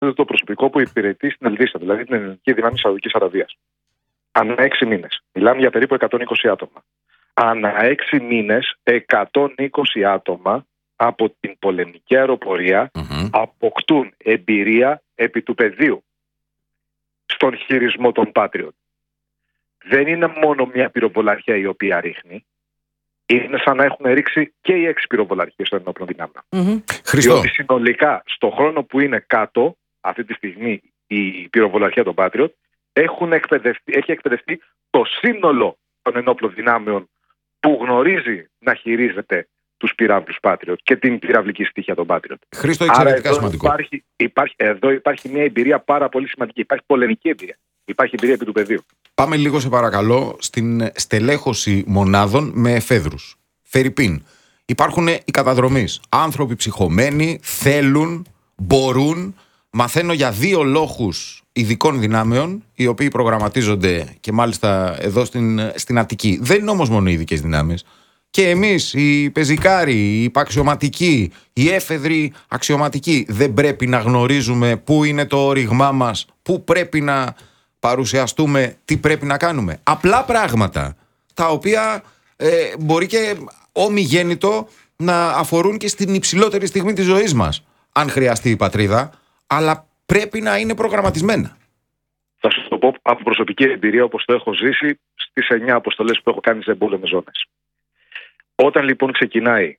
το προσωπικό που υπηρετεί στην Ελδίστα, δηλαδή την Ελληνική Δύναμη Σαουδικής Αραβίας. Ανά 6 μήνες. Μιλάμε για περίπου 120 άτομα. Ανά 6 μήνες, 120 άτομα από την πολεμική αεροπορία αποκτούν εμπειρία επί του πεδίου στον χειρισμό των Patriot. Δεν είναι μόνο μια πυροβολαρχία η οποία ρίχνει, είναι σαν να έχουν ρίξει και οι 6 πυροβολαρχίες των ενόπλων δυνάμεων. Διότι συνολικά, στον χρόνο που είναι κάτω, αυτή τη στιγμή η πυροβολαρχία των Patriot, έχει εκπαιδευτεί το σύνολο των ενόπλων δυνάμεων που γνωρίζει να χειρίζεται τους πυράβλους Patriot και την πυραυλική στοιχεία των Patriot. Χρήστο, εξαιρετικά σημαντικό. Εδώ υπάρχει μια εμπειρία πάρα πολύ σημαντική. Υπάρχει πολεμική εμπειρία. Υπάρχει εμπειρία επί του πεδίου. Πάμε λίγο, σε παρακαλώ, στην στελέχωση μονάδων με εφέδρους. Φερρυπίν. Υπάρχουν οι καταδρομείς. Άνθρωποι ψυχωμένοι, θέλουν, μπορούν. Μαθαίνω για 2 λόχους ειδικών δυνάμεων, οι οποίοι προγραμματίζονται και μάλιστα εδώ στην Αττική. Δεν είναι όμως μόνο οι ειδικές δυνάμεις. Και εμείς, οι πεζικάροι, οι υπαξιωματικοί, οι έφεδροι αξιωματικοί, δεν πρέπει να γνωρίζουμε πού είναι το ρήγμά μας, πού πρέπει να παρουσιαστούμε, τι πρέπει να κάνουμε. Απλά πράγματα, τα οποία μπορεί και ομιγέννητο να αφορούν και στην υψηλότερη στιγμή της ζωής μας, αν χρειαστεί η πατρίδα, αλλά πρέπει να είναι προγραμματισμένα. Θα σου το πω από προσωπική εμπειρία, όπως το έχω ζήσει στις 9 αποστολές που έχω κάνει σε εμπόλεμες ζώνες. Όταν λοιπόν ξεκινάει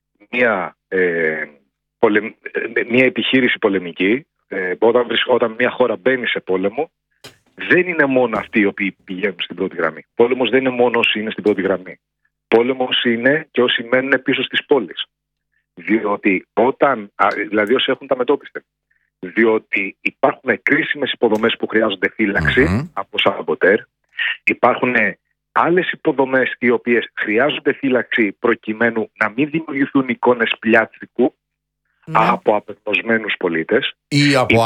μια επιχείρηση πολεμική, όταν μια χώρα μπαίνει σε πόλεμο, δεν είναι μόνο αυτοί οι οποίοι πηγαίνουν στην πρώτη γραμμή. Πόλεμος δεν είναι μόνο όσοι είναι στην πρώτη γραμμή. Πόλεμος είναι και όσοι μένουν πίσω στις πόλεις. Διότι δηλαδή όσοι έχουν τα μετώπιστε. Διότι υπάρχουν κρίσιμες υποδομές που χρειάζονται φύλαξη από σαμποτέρ. Υπάρχουν άλλες υποδομές οι οποίες χρειάζονται φύλαξη προκειμένου να μην δημιουργηθούν εικόνες πλιάτσικου από απεγνωσμένους πολίτες ή από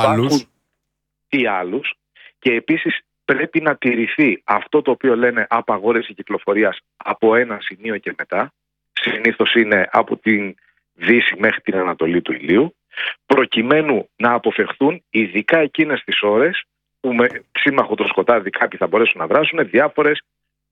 άλλους. Και επίσης πρέπει να τηρηθεί αυτό το οποίο λένε απαγόρευση κυκλοφορίας από ένα σημείο και μετά. Συνήθως είναι από την Δύση μέχρι την Ανατολή του ηλίου, προκειμένου να αποφευχθούν ειδικά εκείνες τις ώρες που με σύμμαχο το σκοτάδι κάποιοι θα μπορέσουν να δράσουν διάφορες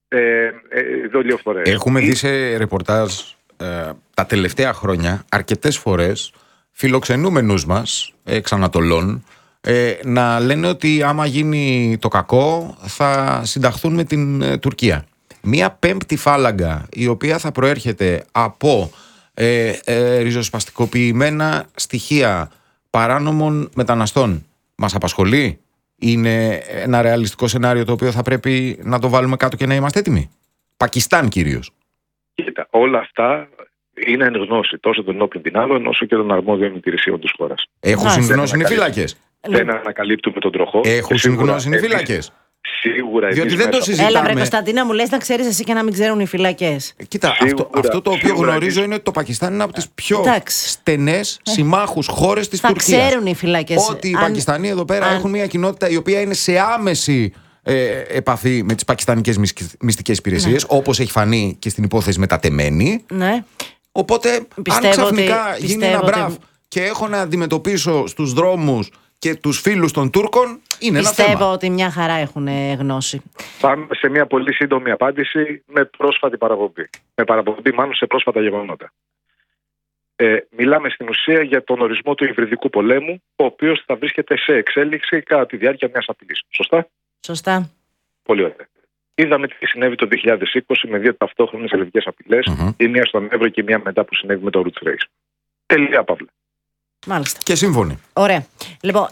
δολιοφορές. Έχουμε δει σε ρεπορτάζ τα τελευταία χρόνια αρκετές φορές φιλοξενούμενους μας εξ Ανατολών να λένε ότι άμα γίνει το κακό θα συνταχθούν με την Τουρκία. Μία πέμπτη φάλαγγα η οποία θα προέρχεται από ριζοσπαστικοποιημένα στοιχεία παράνομων μεταναστών μας απασχολεί? Είναι ένα ρεαλιστικό σενάριο το οποίο θα πρέπει να το βάλουμε κάτω και να είμαστε έτοιμοι? Πακιστάν κυρίως. Κοίτα, όλα αυτά είναι εν γνώση τόσο των ενόπλων δυνάμεων όσο και των αρμόδιων υπηρεσιών της χώρας. Έχουν συγγνώσει οι φύλακες? Δεν ανακαλύπτουμε τον τροχό. Έχουν συγγνώσει οι φύλακες? Σίγουρα. Διότι δεν το συζητάμε. Έλα βρε Κωνσταντίνα, μου λες να ξέρεις εσύ και να μην ξέρουν οι φυλακές. Κοίτα, αυτό το οποίο γνωρίζω είναι ότι το Πακιστάν είναι από τις πιο στενές συμμάχους χώρες της Τουρκίας. Θα ξέρουν οι φυλακές. Ότι οι Πακιστανοί εδώ πέρα έχουν μια κοινότητα η οποία είναι σε άμεση επαφή με τις πακιστανικές μυστικές υπηρεσίες, όπως έχει φανεί και στην υπόθεση με τα Τεμένη. Ναι. Οπότε αν ξαφνικά γίνει ένα μπραφ και έχω να αντιμετωπίσω στους δρόμους και τους φίλους των Τούρκων, είναι ένα θέμα. Πιστεύω ότι μια χαρά έχουν γνώση. Πάμε σε μια πολύ σύντομη απάντηση με πρόσφατη παραπομπή. Με παραπομπή μάλλον σε πρόσφατα γεγονότα. Μιλάμε στην ουσία για τον ορισμό του υβριδικού πολέμου, ο οποίος θα βρίσκεται σε εξέλιξη κατά τη διάρκεια μιας απειλής. Σωστά? Σωστά. Πολύ ωραία. Είδαμε τι συνέβη το 2020 με 2 ταυτόχρονες ελληνικές απειλές, η μία στον Εύρο και η μία μετά που συνέβη με το Roots Race. Τελεία, παύλα. Μάλιστα. Και σύμφωνοι. Ωραία. Λοιπόν,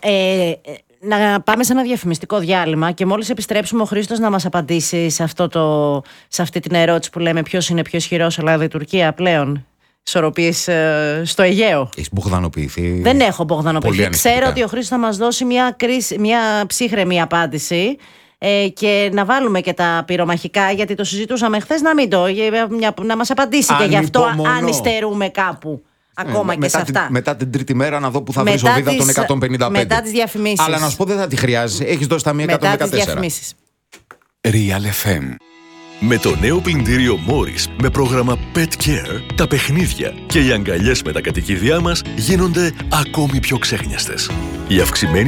να πάμε σε ένα διαφημιστικό διάλειμμα και μόλις επιστρέψουμε ο Χρήστος να μας απαντήσει σε αυτή την ερώτηση που λέμε ποιος είναι πιο ισχυρός, Ελλάδα ή Τουρκία πλέον. Ισορροπίες στο Αιγαίο. Έχεις μπογδανοποιηθεί? Δεν έχω μπογδανοποιηθεί. Ξέρω ότι ο Χρήστος θα μας δώσει μια ψύχρεμη απάντηση και να βάλουμε και τα πυρομαχικά, γιατί το συζητούσαμε χθες, να μας απαντήσει και γι' αυτό αν υστερούμε κάπου. Ακόμα και σε αυτά. Μετά την τρίτη μέρα να δω που θα βρει σοβίδα των 155. Μετά τις διαφημίσεις. Αλλά να σου πω δεν θα τη χρειάζεσαι. Έχεις δώσει τα 114. Μετά τις διαφημίσεις. Real FM. Με το νέο πλυντήριο Morris με πρόγραμμα Pet Care, τα παιχνίδια και οι αγκαλιές με τα κατοικίδια μας γίνονται ακόμη πιο ξέχνιαστες. Η αυξημένη